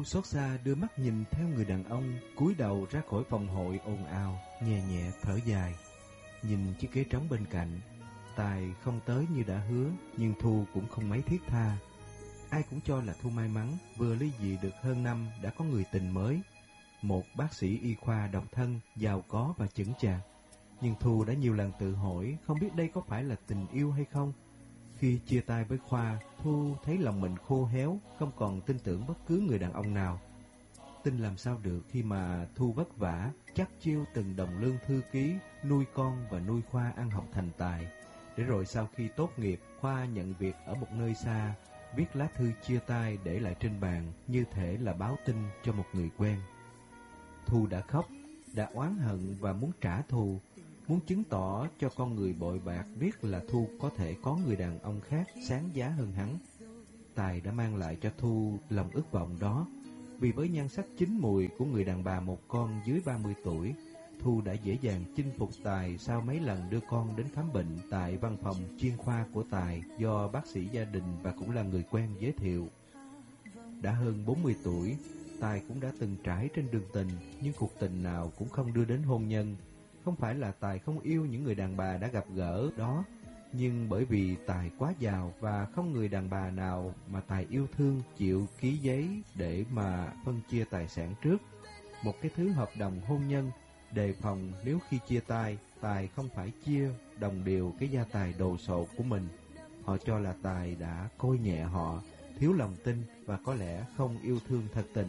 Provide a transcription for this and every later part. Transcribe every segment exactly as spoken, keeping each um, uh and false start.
Thu xót xa đưa mắt nhìn theo người đàn ông cúi đầu ra khỏi phòng hội ồn ào, nhẹ nhẹ thở dài. Nhìn chiếc ghế trống bên cạnh, Tài không tới như đã hứa, nhưng Thu cũng không mấy thiết tha. Ai cũng cho là Thu may mắn, vừa ly dị được hơn năm đã có người tình mới, một bác sĩ y khoa độc thân, giàu có và chững chạc. Nhưng Thu đã nhiều lần tự hỏi không biết đây có phải là tình yêu hay không. Khi chia tay với Khoa, Thu thấy lòng mình khô héo, không còn tin tưởng bất cứ người đàn ông nào. Tin làm sao được khi mà Thu vất vả, chắc chiêu từng đồng lương thư ký, nuôi con và nuôi Khoa ăn học thành tài. Để rồi sau khi tốt nghiệp, Khoa nhận việc ở một nơi xa, viết lá thư chia tay để lại trên bàn, như thể là báo tin cho một người quen. Thu đã khóc, đã oán hận và muốn trả thù, muốn chứng tỏ cho con người bội bạc biết là Thu có thể có người đàn ông khác sáng giá hơn hắn. Tài đã mang lại cho Thu lòng ước vọng đó, vì với nhan sắc chín mùi của người đàn bà một con dưới ba mươi tuổi, Thu đã dễ dàng chinh phục Tài sau mấy lần đưa con đến khám bệnh tại văn phòng chuyên khoa của Tài do bác sĩ gia đình và cũng là người quen giới thiệu. Đã hơn bốn mươi tuổi, Tài cũng đã từng trải trên đường tình, nhưng cuộc tình nào cũng không đưa đến hôn nhân. Không phải là Tài không yêu những người đàn bà đã gặp gỡ đó, nhưng bởi vì Tài quá giàu và không người đàn bà nào mà Tài yêu thương chịu ký giấy để mà phân chia tài sản trước. Một cái thứ hợp đồng hôn nhân, đề phòng nếu khi chia tay, Tài không phải chia đồng đều cái gia tài đồ sộ của mình. Họ cho là Tài đã coi nhẹ họ, thiếu lòng tin và có lẽ không yêu thương thật tình.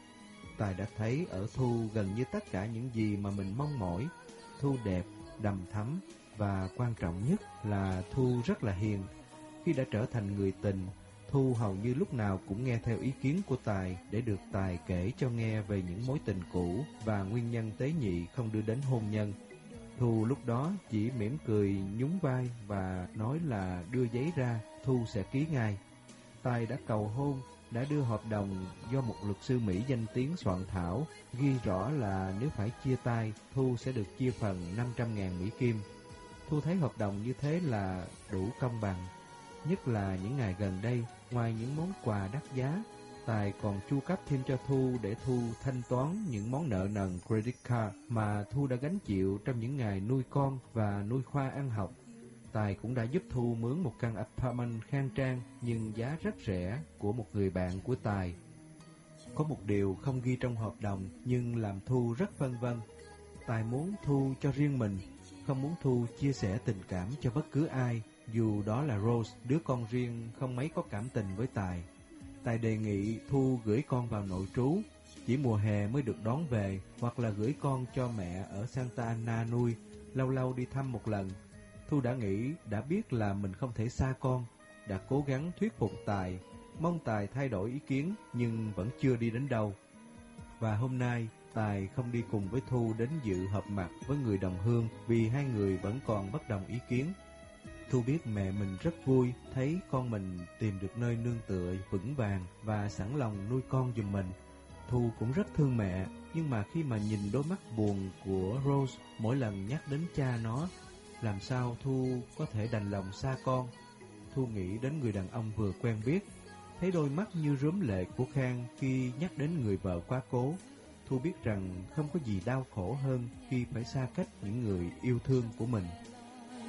Tài đã thấy ở Thu gần như tất cả những gì mà mình mong mỏi. Thu đẹp, đằm thắm và quan trọng nhất là Thu rất là hiền. Khi đã trở thành người tình, Thu hầu như lúc nào cũng nghe theo ý kiến của Tài để được Tài kể cho nghe về những mối tình cũ và nguyên nhân tế nhị không đưa đến hôn nhân. Thu lúc đó chỉ mỉm cười nhún vai và nói là đưa giấy ra, Thu sẽ ký ngay. Tài đã cầu hôn, đã đưa hợp đồng do một luật sư Mỹ danh tiếng soạn thảo, ghi rõ là nếu phải chia tay, Thu sẽ được chia phần năm trăm ngàn Mỹ Kim. Thu thấy hợp đồng như thế là đủ công bằng. Nhất là những ngày gần đây, ngoài những món quà đắt giá, Tài còn chu cấp thêm cho Thu để Thu thanh toán những món nợ nần credit card mà Thu đã gánh chịu trong những ngày nuôi con và nuôi Khoa ăn học. Tài cũng đã giúp Thu mướn một căn apartment khang trang nhưng giá rất rẻ của một người bạn của Tài. Có một điều không ghi trong hợp đồng nhưng làm Thu rất phân vân. Tài muốn Thu cho riêng mình, không muốn Thu chia sẻ tình cảm cho bất cứ ai, dù đó là Rose, đứa con riêng không mấy có cảm tình với Tài. Tài đề nghị Thu gửi con vào nội trú, chỉ mùa hè mới được đón về, hoặc là gửi con cho mẹ ở Santa Ana nuôi, lâu lâu đi thăm một lần. Thu đã nghĩ, đã biết là mình không thể xa con, đã cố gắng thuyết phục Tài, mong Tài thay đổi ý kiến nhưng vẫn chưa đi đến đâu. Và hôm nay, Tài không đi cùng với Thu đến dự họp mặt với người đồng hương vì hai người vẫn còn bất đồng ý kiến. Thu biết mẹ mình rất vui thấy con mình tìm được nơi nương tựa vững vàng và sẵn lòng nuôi con giùm mình. Thu cũng rất thương mẹ, nhưng mà khi mà nhìn đôi mắt buồn của Rose mỗi lần nhắc đến cha nó, làm sao Thu có thể đành lòng xa con. Thu nghĩ đến người đàn ông vừa quen biết, thấy đôi mắt như rướm lệ của Khang khi nhắc đến người vợ quá cố. Thu biết rằng không có gì đau khổ hơn khi phải xa cách những người yêu thương của mình.